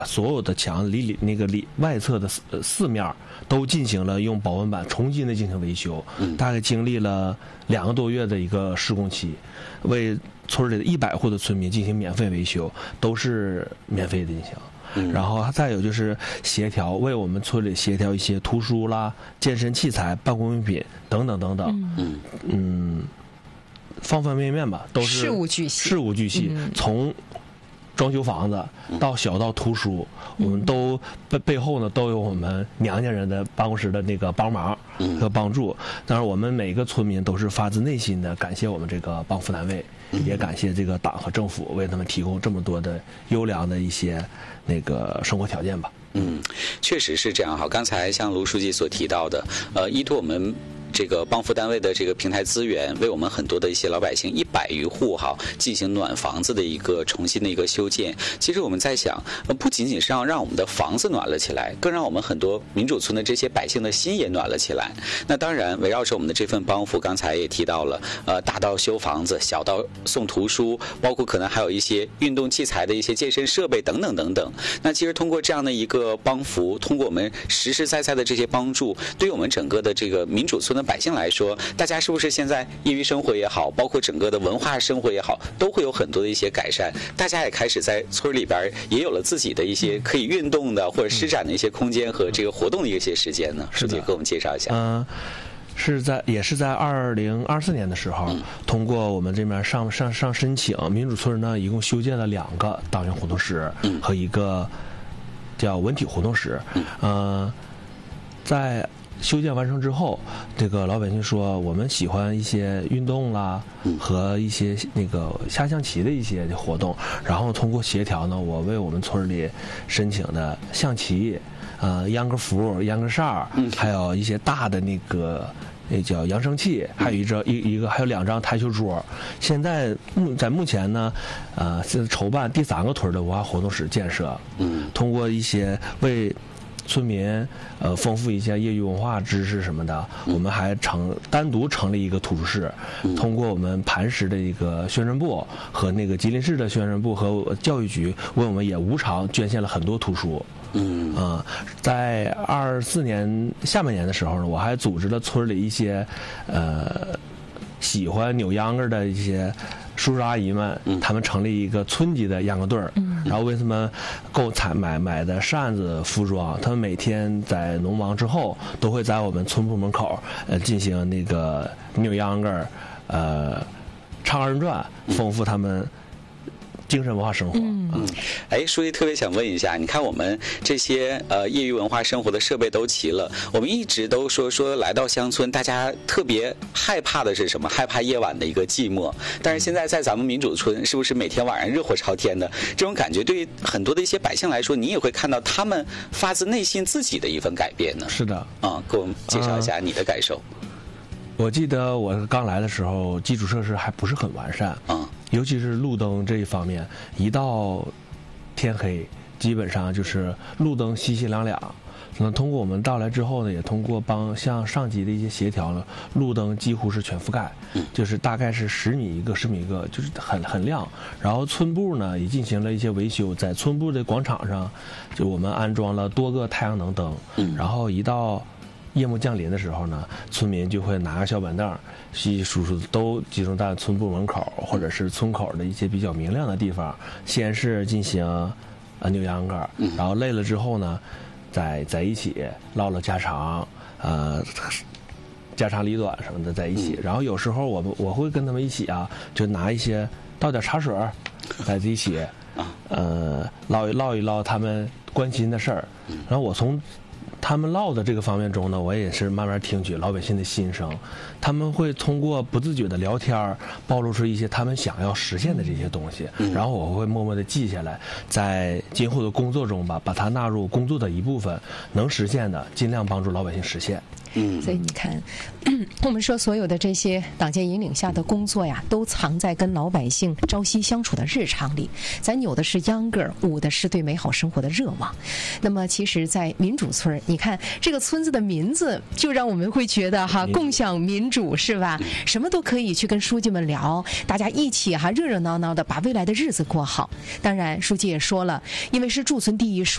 所有的墙里外侧的四面都进行了用保温板重新的进行维修，大概经历了2个多月的一个施工期，为村里的100户的村民进行免费维修，都是免费的进行。然后再有就是协调，为我们村里协调一些图书啦、健身器材、办公用品等等等等，方方面面吧，都是事无巨细，从装修房子到小到图书，我们都背后呢都有我们娘家人的办公室的那个帮忙和帮助。当然，我们每个村民都是发自内心的感谢我们这个帮扶单位，也感谢这个党和政府为他们提供这么多的优良的一些那个生活条件吧。 确实是这样哈。刚才像卢书记所提到的，依托我们这个帮扶单位的这个平台资源，为我们很多的一些老百姓100余户哈进行暖房子的一个重新的一个修建。其实我们在想，不仅仅是让我们的房子暖了起来，更让我们很多民主村的这些百姓的心也暖了起来。那当然，围绕着我们的这份帮扶，刚才也提到了，大到修房子，小到送图书，包括可能还有一些运动器材的一些健身设备等等等等。那其实通过这样的一个帮扶，通过我们实实在在的这些帮助，对于我们整个的这个民主村的百姓来说，大家是不是现在业余生活也好，包括整个的文化生活也好，都会有很多的一些改善？大家也开始在村里边也有了自己的一些可以运动的或者施展的一些空间和这个活动的一些时间呢？书记给我们介绍一下。 也是在2024年的时候，通过我们这边上申请，民主村呢一共修建了2个党员活动室和一个叫文体活动室。在修建完成之后，这个老百姓说我们喜欢一些运动啦，和一些那个下象棋的一些活动，然后通过协调呢，我为我们村里申请的象棋、秧歌符、秧歌哨，还有一些大的那叫扬声器，还有还有2张台球桌。现在在目前呢，是筹办第3个村的文化活动室建设，通过一些为村民丰富一下业余文化知识什么的，我们还单独成立一个图书室，通过我们磐石的一个宣传部和那个吉林市的宣传部和教育局为我们也无偿捐献了很多图书。在24年下半年的时候呢，我还组织了村里一些喜欢扭秧歌的一些叔叔阿姨们，他们成立一个村级的秧歌队儿，然后为他们买的扇子、服装，他们每天在农忙之后，都会在我们村部门口进行那个扭秧歌，唱2人转，丰富他们精神文化生活。 书记特别想问一下，你看我们这些业余文化生活的设备都齐了，我们一直都说来到乡村，大家特别害怕的是什么？害怕夜晚的一个寂寞。但是现在在咱们民主村，是不是每天晚上热火朝天的这种感觉，对于很多的一些百姓来说，你也会看到他们发自内心自己的一份改变呢？ 是的。 给我们介绍一下你的感受。 我记得我刚来的时候，基础设施还不是很完善，尤其是路灯这一方面，一到天黑，基本上就是路灯稀稀亮亮。那通过我们到来之后呢，也通过向上级的一些协调呢，路灯几乎是全覆盖，就是大概是10米一个，10米一个，就是很亮。然后村部呢也进行了一些维修，在村部的广场上，就我们安装了多个太阳能灯，然后一到夜幕降临的时候呢，村民就会拿个小板凳，稀稀疏疏都集中在村部门口或者是村口的一些比较明亮的地方，先是进行扭秧歌，然后累了之后呢，在一起唠唠家常，家长里短什么的在一起。然后有时候我会跟他们一起就拿一些倒点茶水，在一起唠一唠他们关心的事儿。然后我从他们唠的这个方面中呢，我也是慢慢听取老百姓的心声，他们会通过不自觉的聊天暴露出一些他们想要实现的这些东西，然后我会默默的记下来，在今后的工作中把它纳入工作的一部分，能实现的尽量帮助老百姓实现。 所以你看，我们说所有的这些党建引领下的工作呀，都藏在跟老百姓朝夕相处的日常里。咱扭的是秧歌，舞的是对美好生活的热望。那么其实在民主村，你看这个村子的名字就让我们会觉得共享民主，是吧？什么都可以去跟书记们聊，大家一起热热闹闹的把未来的日子过好。当然书记也说了，因为是驻村第一书